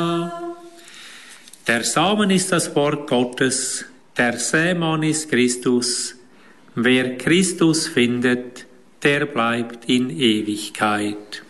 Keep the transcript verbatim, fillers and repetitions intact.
Der Samen ist das Wort Gottes, der Sämann ist Christus. Wer Christus findet, der bleibt in Ewigkeit.